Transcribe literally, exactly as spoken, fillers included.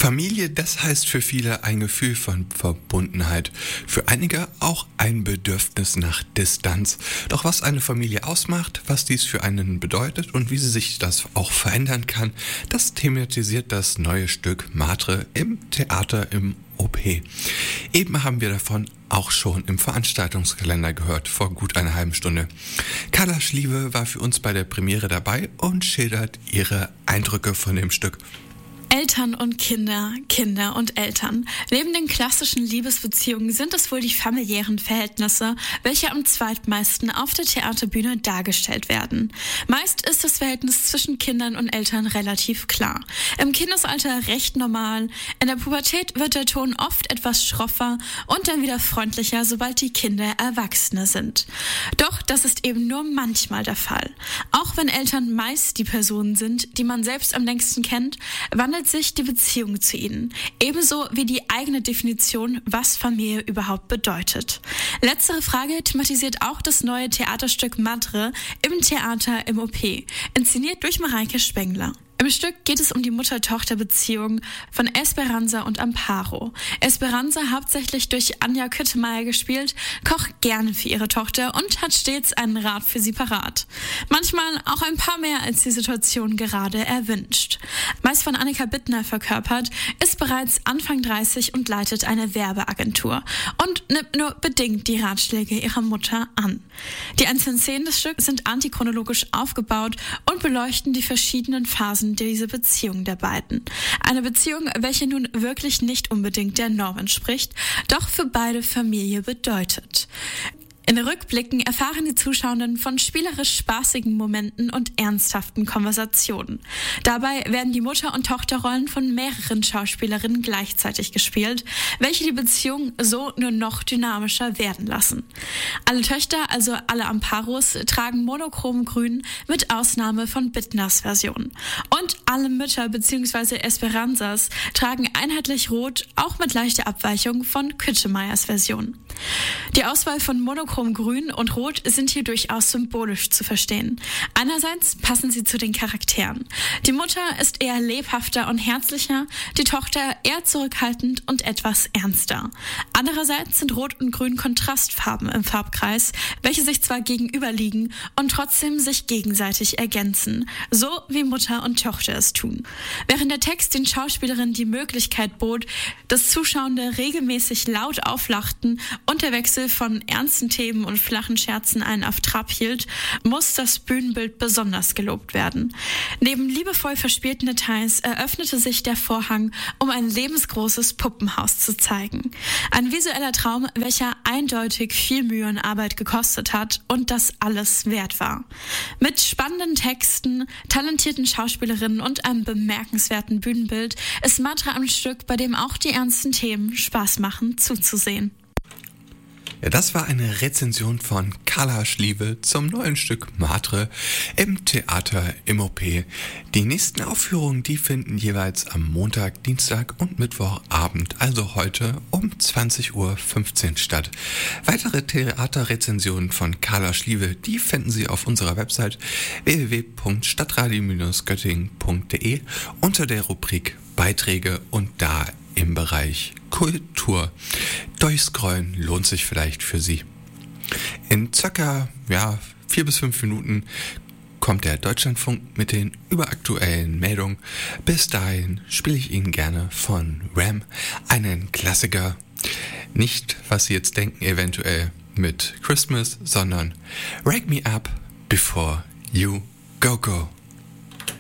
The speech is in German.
Familie, das heißt für viele ein Gefühl von Verbundenheit, für einige auch ein Bedürfnis nach Distanz. Doch was eine Familie ausmacht, was dies für einen bedeutet und wie sie sich das auch verändern kann, das thematisiert das neue Stück Matre im Theater im O P. Eben haben wir davon auch schon im Veranstaltungskalender gehört, vor gut einer halben Stunde. Carla Schlieve war für uns bei der Premiere dabei und schildert ihre Eindrücke von dem Stück. Eltern und Kinder, Kinder und Eltern. Neben den klassischen Liebesbeziehungen sind es wohl die familiären Verhältnisse, welche am zweitmeisten auf der Theaterbühne dargestellt werden. Meist ist das Verhältnis zwischen Kindern und Eltern relativ klar. Im Kindesalter recht normal, in der Pubertät wird der Ton oft etwas schroffer und dann wieder freundlicher, sobald die Kinder Erwachsene sind. Doch das ist eben nur manchmal der Fall. Auch wenn Eltern meist die Personen sind, die man selbst am längsten kennt, wandelt sich die Beziehung zu ihnen, ebenso wie die eigene Definition, was Familie überhaupt bedeutet. Letztere Frage thematisiert auch das neue Theaterstück Matre im Theater im O P, inszeniert durch Mareike Spengler. Im Stück geht es um die Mutter-Tochter-Beziehung von Esperanza und Amparo. Esperanza, hauptsächlich durch Anja Küttemeier gespielt, kocht gerne für ihre Tochter und hat stets einen Rat für sie parat. Manchmal auch ein paar mehr, als die Situation gerade erwünscht. Meist von Annika Bittner verkörpert, ist bereits Anfang dreißig und leitet eine Werbeagentur und nimmt nur bedingt die Ratschläge ihrer Mutter an. Die einzelnen Szenen des Stücks sind antichronologisch aufgebaut und beleuchten die verschiedenen Phasen diese Beziehung der beiden. Eine Beziehung, welche nun wirklich nicht unbedingt der Norm entspricht, doch für beide Familie bedeutet. In Rückblicken erfahren die Zuschauenden von spielerisch spaßigen Momenten und ernsthaften Konversationen. Dabei werden die Mutter- und Tochterrollen von mehreren Schauspielerinnen gleichzeitig gespielt, welche die Beziehung so nur noch dynamischer werden lassen. Alle Töchter, also alle Amparos, tragen monochrom grün mit Ausnahme von Bittners Version. Und alle Mütter bzw. Esperanzas tragen einheitlich rot, auch mit leichter Abweichung von Küttemeyers Version. Die Auswahl von monochrom Grün und Rot sind hier durchaus symbolisch zu verstehen. Einerseits passen sie zu den Charakteren. Die Mutter ist eher lebhafter und herzlicher, die Tochter eher zurückhaltend und etwas ernster. Andererseits sind Rot und Grün Kontrastfarben im Farbkreis, welche sich zwar gegenüberliegen und trotzdem sich gegenseitig ergänzen, so wie Mutter und Tochter es tun. Während der Text den Schauspielerinnen die Möglichkeit bot, dass Zuschauende regelmäßig laut auflachten und der Wechsel von ernsten Themen und flachen Scherzen einen auf Trab hielt, muss das Bühnenbild besonders gelobt werden. Neben liebevoll verspielten Details eröffnete sich der Vorhang, um ein lebensgroßes Puppenhaus zu zeigen. Ein visueller Traum, welcher eindeutig viel Mühe und Arbeit gekostet hat und das alles wert war. Mit spannenden Texten, talentierten Schauspielerinnen und einem bemerkenswerten Bühnenbild ist Matre ein Stück, bei dem auch die ernsten Themen Spaß machen zuzusehen. Ja, das war eine Rezension von Carla Schlieve zum neuen Stück Matre im Theater im O P. Die nächsten Aufführungen, die finden jeweils am Montag, Dienstag und Mittwochabend, also heute um zwanzig Uhr fünfzehn statt. Weitere Theaterrezensionen von Carla Schlieve, die finden Sie auf unserer Website w w w punkt stadtradio Bindestrich göttingen punkt d e unter der Rubrik Beiträge und da im Bereich Kultur. Durchscrollen lohnt sich vielleicht für Sie. In circa ja, vier bis fünf Minuten kommt der Deutschlandfunk mit den überaktuellen Meldungen. Bis dahin spiele ich Ihnen gerne von Ram einen Klassiker. Nicht, was Sie jetzt denken, eventuell mit Christmas, sondern Wake Me Up Before You Go Go.